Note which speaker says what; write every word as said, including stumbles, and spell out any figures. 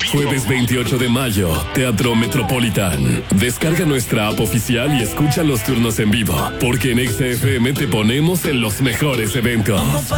Speaker 1: Jueves veintiocho de mayo, Teatro Metropolitan. Descarga nuestra app oficial y escucha los turnos en vivo, porque en X F M te ponemos en los mejores eventos.